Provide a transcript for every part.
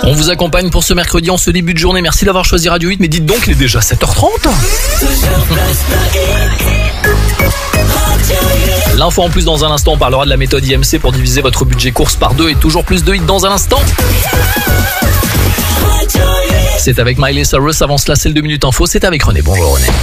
On vous accompagne pour ce mercredi en ce début de journée. Merci d'avoir choisi Radio 8. Mais dites donc, il est déjà 7h30. L'info en plus dans un instant. On parlera de la méthode IMC pour diviser votre budget course par 2 et toujours plus de hits dans un instant. C'est avec Miley Cyrus. Avant cela, c'est le 2 minutes info. C'est avec René. Bonjour René.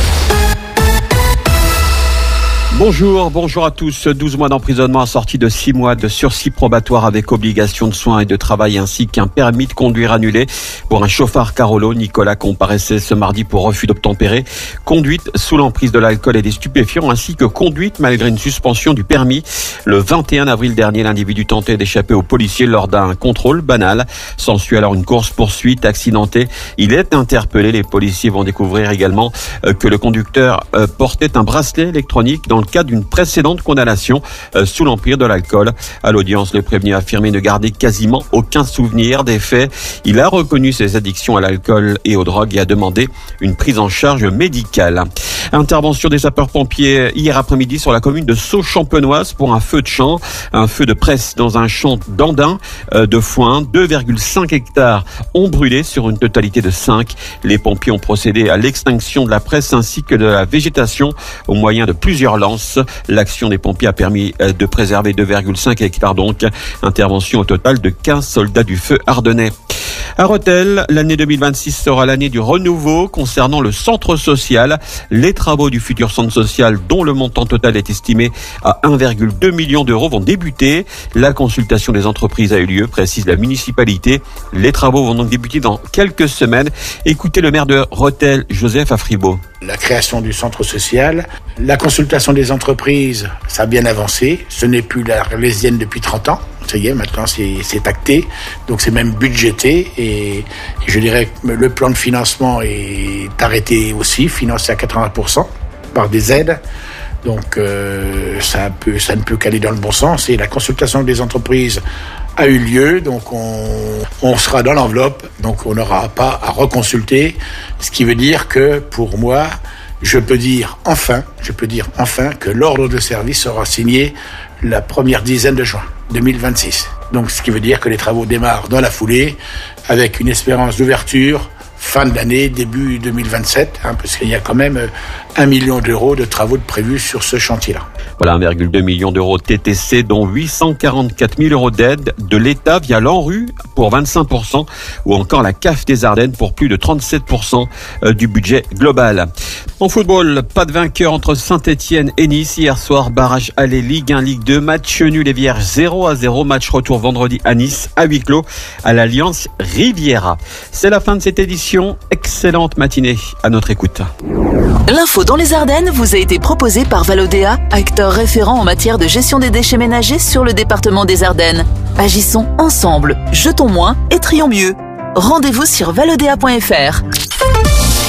Bonjour à tous. 12 mois d'emprisonnement assorti de 6 mois de sursis probatoire avec obligation de soins et de travail ainsi qu'un permis de conduire annulé pour un chauffard Carolo. Nicolas comparaissait ce mardi pour refus d'obtempérer, conduite sous l'emprise de l'alcool et des stupéfiants ainsi que conduite malgré une suspension du permis. Le 21 avril dernier, l'individu tentait d'échapper aux policiers lors d'un contrôle banal. S'ensuit alors une course-poursuite accidentée. Il est interpellé. Les policiers vont découvrir également que le conducteur portait un bracelet électronique dans le cas d'une précédente condamnation sous l'empire de l'alcool. À l'audience, le prévenu a affirmé ne garder quasiment aucun souvenir des faits. Il a reconnu ses addictions à l'alcool et aux drogues et a demandé une prise en charge médicale. Intervention des sapeurs-pompiers hier après-midi sur la commune de Sceaux-Champenoise pour un feu de champ, un feu de presse dans un champ d'Andin de foin. 2,5 hectares ont brûlé sur une totalité de 5. Les pompiers ont procédé à l'extinction de la presse ainsi que de la végétation au moyen de plusieurs lances. L'action des pompiers a permis de préserver 2,5 hectares donc. Intervention au total de 15 soldats du feu ardennais. À Rethel, l'année 2026 sera l'année du renouveau concernant le centre social. Les travaux du futur centre social, dont le montant total est estimé à 1,2 million d'euros, vont débuter. La consultation des entreprises a eu lieu, précise la municipalité. Les travaux vont donc débuter dans quelques semaines. Écoutez le maire de Rethel, Joseph Afribault. La création du centre social, la consultation des entreprises, ça a bien avancé. Ce n'est plus la Arlésienne depuis 30 ans. Ça y est, maintenant c'est acté, donc c'est même budgété et je dirais que le plan de financement est arrêté aussi, financé à 80% par des aides. Donc ça ne peut qu'aller dans le bon sens et la consultation des entreprises a eu lieu, donc on sera dans l'enveloppe, donc on n'aura pas à reconsulter, ce qui veut dire que pour moi, je peux dire enfin que l'ordre de service sera signé la première dizaine de juin 2026. Donc ce qui veut dire que les travaux démarrent dans la foulée avec une espérance d'ouverture fin de l'année, début 2027, parce qu'il y a quand même 1 million d'euros de travaux prévus sur ce chantier-là. Voilà, 1,2 million d'euros de TTC, dont 844 000 euros d'aide de l'État via l'ANRU pour 25%, ou encore la CAF des Ardennes pour plus de 37% du budget global. En football, pas de vainqueur entre Saint-Etienne et Nice. Hier soir, barrage aller Ligue 1, Ligue 2, match nul et Vierge 0-0, match retour vendredi à Nice, à huis clos, à l'Alliance Riviera. C'est la fin de cette édition. Excellente matinée à notre écoute. L'info dans les Ardennes vous a été proposée par Valodea, acteur référent en matière de gestion des déchets ménagers sur le département des Ardennes. Agissons ensemble, jetons moins et trions mieux. Rendez-vous sur valodea.fr.